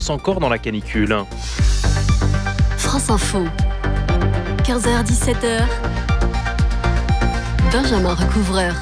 Encore dans la canicule. France Info, 15h-17h, Benjamin Recouvreur.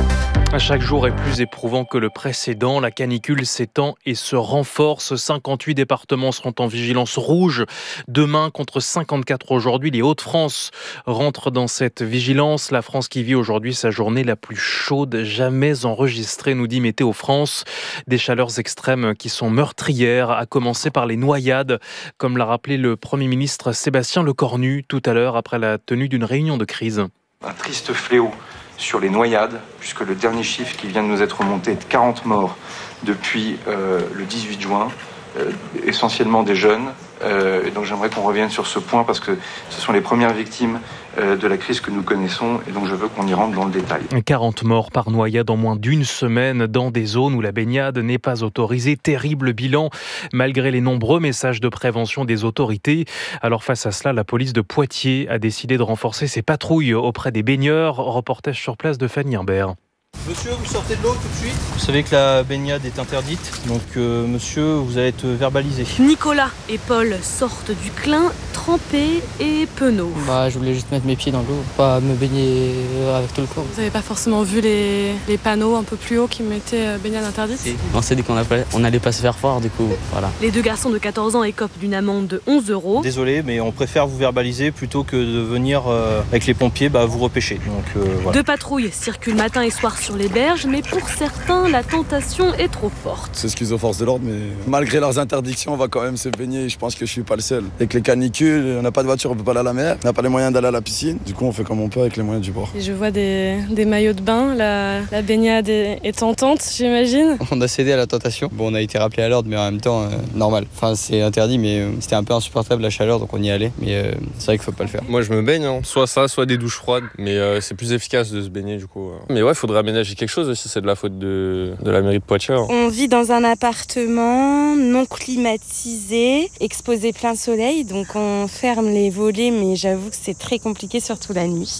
Chaque jour est plus éprouvant que le précédent. La canicule s'étend et se renforce. 58 départements seront en vigilance rouge demain contre 54 aujourd'hui. Les Hauts-de-France rentrent dans cette vigilance. La France qui vit aujourd'hui sa journée la plus chaude jamais enregistrée, nous dit Météo France. Des chaleurs extrêmes qui sont meurtrières, à commencer par les noyades, comme l'a rappelé le Premier ministre Sébastien Lecornu tout à l'heure après la tenue d'une réunion de crise. Un triste fléau sur les noyades, puisque le dernier chiffre qui vient de nous être remonté est de 40 morts depuis le 18 juin, essentiellement des jeunes. Et donc j'aimerais qu'on revienne sur ce point parce que ce sont les premières victimes de la crise que nous connaissons et donc je veux qu'on y rentre dans le détail. 40 morts par noyade en moins d'une semaine dans des zones où la baignade n'est pas autorisée. Terrible bilan malgré les nombreux messages de prévention des autorités. Alors face à cela, la police de Poitiers a décidé de renforcer ses patrouilles auprès des baigneurs. Reportage sur place de Fanny Imbert. Monsieur, vous sortez de l'eau tout de suite. Vous savez que la baignade est interdite, donc monsieur, vous allez être verbalisé. Nicolas et Paul sortent du Clin, trempés et penauds. Je voulais juste mettre mes pieds dans l'eau, pas me baigner avec tout le corps. Vous n'avez pas forcément vu les panneaux un peu plus haut qui mettaient baignade interdite ? On s'est dit qu'on n'allait pas se faire fort, du coup, voilà. Les deux garçons de 14 ans écopent d'une amende de 11 €. Désolé, mais on préfère vous verbaliser plutôt que de venir avec les pompiers vous repêcher. Donc, voilà. Deux patrouilles circulent matin et soir sur les berges, mais pour certains, la tentation est trop forte. C'est ce qu'ils ont force de l'ordre, mais malgré leurs interdictions, on va quand même se baigner. Je pense que je suis pas le seul. Avec les canicules, on n'a pas de voiture, on peut pas aller à la mer, on n'a pas les moyens d'aller à la piscine. Du coup, on fait comme on peut avec les moyens du bord. Et je vois des maillots de bain, la baignade est tentante, j'imagine. On a cédé à la tentation. Bon, on a été rappelé à l'ordre, mais en même temps, normal. Enfin, c'est interdit, mais c'était un peu insupportable la chaleur, donc on y allait. Mais c'est vrai qu'il faut pas le faire. Moi, je me baigne, soit ça, soit des douches froides. Mais c'est plus efficace de se baigner, du coup. Mais ouais, il faudrait aménager quelque chose aussi, c'est de la faute de la mairie de Poitiers. On vit dans un appartement non climatisé, exposé plein soleil, donc on ferme les volets, mais j'avoue que c'est très compliqué, surtout la nuit.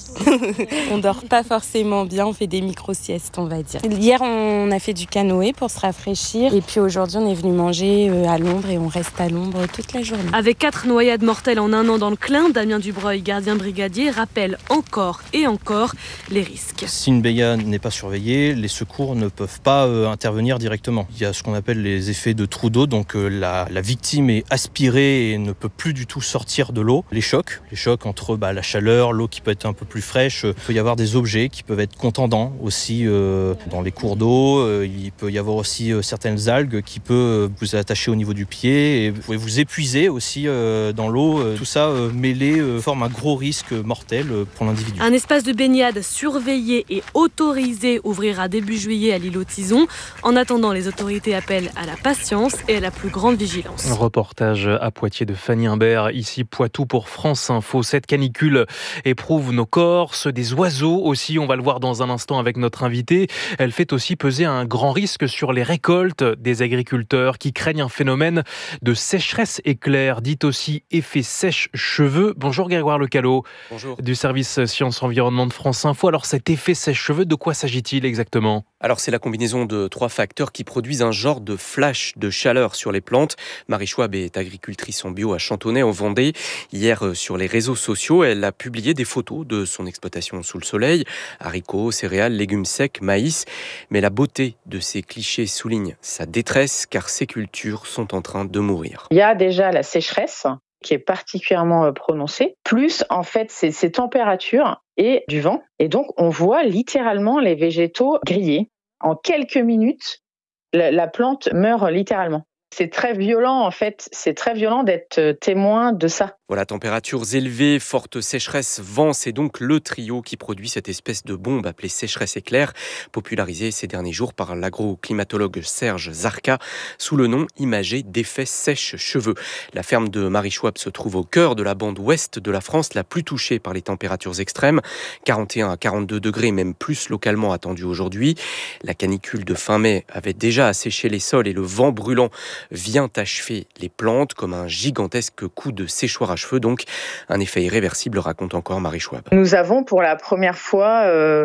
On dort pas forcément bien, on fait des micro-siestes, on va dire. Hier, on a fait du canoë pour se rafraîchir, et puis aujourd'hui, on est venu manger à l'ombre et on reste à l'ombre toute la journée. Avec 4 noyades mortelles en un an dans le Clin, Damien Dubreuil, gardien brigadier, rappelle encore et encore les risques. Si une baignade n'est pas surveillée, les secours ne peuvent pas intervenir directement. Il y a ce qu'on appelle les effets de trou d'eau, donc la victime est aspirée et ne peut plus du tout sortir de l'eau. Les chocs entre la chaleur, l'eau qui peut être un peu plus fraîche, il peut y avoir des objets qui peuvent être contendants aussi dans les cours d'eau, il peut y avoir aussi certaines algues qui peuvent vous attacher au niveau du pied et vous pouvez vous épuiser aussi dans l'eau. Tout ça mêlé forme un gros risque mortel pour l'individu. Un espace de baignade surveillé et autorisé ouvrira début juillet à l'îlot Tison. En attendant, les autorités appellent à la patience et à la plus grande vigilance. Un reportage à Poitiers de Fanny Imbert, ici Poitou pour France Info. Cette canicule éprouve nos corps, ceux des oiseaux aussi, on va le voir dans un instant avec notre invité. Elle fait aussi peser un grand risque sur les récoltes des agriculteurs qui craignent un phénomène de sécheresse éclair, dit aussi effet sèche-cheveux. Bonjour Grégoire Lecallot. Bonjour. Du service Sciences Environnement de France Info. Alors cet effet sèche-cheveux, de quoi s'agit-il exactement ? Alors c'est la combinaison de 3 facteurs qui produisent un genre de flash de chaleur sur les plantes. Marie Schwab est agricultrice en bio à Chantonnay en Vendée. Hier sur les réseaux sociaux, elle a publié des photos de son exploitation sous le soleil. Haricots, céréales, légumes secs, maïs. Mais la beauté de ces clichés souligne sa détresse car ces cultures sont en train de mourir. Il y a déjà la sécheresse qui est particulièrement prononcée, plus en fait ces températures et du vent. Et donc on voit littéralement les végétaux griller. En quelques minutes, la plante meurt littéralement. C'est très violent en fait, c'est très violent d'être témoin de ça. Voilà, températures élevées, forte sécheresse, vent, c'est donc le trio qui produit cette espèce de bombe appelée sécheresse éclair, popularisée ces derniers jours par l'agroclimatologue Serge Zarka sous le nom imagé d'effet sèche-cheveux. La ferme de Marie Schwab se trouve au cœur de la bande ouest de la France, la plus touchée par les températures extrêmes, 41 à 42 degrés, même plus localement attendu aujourd'hui. La canicule de fin mai avait déjà asséché les sols et le vent brûlant vient achever les plantes comme un gigantesque coup de séchoir à cheveux, donc un effet irréversible, raconte encore Marie Schwab. Nous avons pour la première fois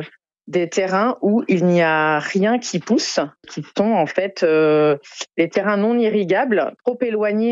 des terrains où il n'y a rien qui pousse, qui sont en fait les terrains non irrigables, trop éloignés